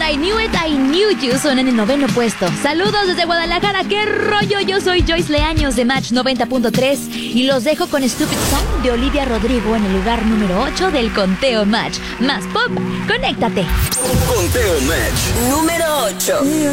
I Knew It, I Knew You son en el 9º puesto. Saludos desde Guadalajara, ¿qué rollo? Yo soy Joyce Leaños de Match 90.3 y los dejo con Stupid Song de Olivia Rodrigo en el lugar número 8 del conteo Match. Más pop, conéctate. Conteo Match número 8.